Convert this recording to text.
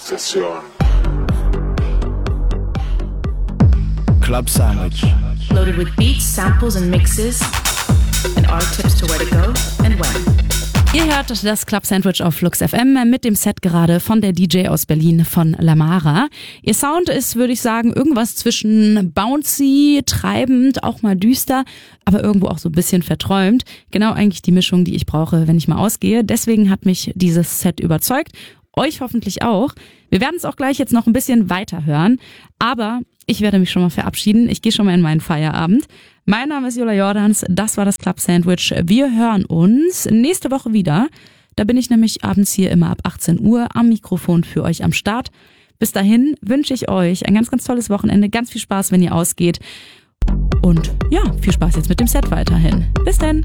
Session. Club Sandwich. Loaded with beats, samples and mixes and our tips to where to go and when. Ihr hört das Club Sandwich auf Flux FM mit dem Set gerade von der DJ aus Berlin von Lamara. Ihr Sound ist, würde ich sagen, irgendwas zwischen bouncy, treibend, auch mal düster, aber irgendwo auch so ein bisschen verträumt. Genau eigentlich die Mischung, die ich brauche, wenn ich mal ausgehe. Deswegen hat mich dieses Set überzeugt. Euch hoffentlich auch. Wir werden es auch gleich jetzt noch ein bisschen weiter hören, aber ich werde mich schon mal verabschieden. Ich gehe schon mal in meinen Feierabend. Mein Name ist Jola Jordans, das war das Club Sandwich. Wir hören uns nächste Woche wieder. Da bin ich nämlich abends hier immer ab 18 Uhr am Mikrofon für euch am Start. Bis dahin wünsche ich euch ein ganz, ganz tolles Wochenende. Ganz viel Spaß, wenn ihr ausgeht. Und ja, viel Spaß jetzt mit dem Set weiterhin. Bis dann.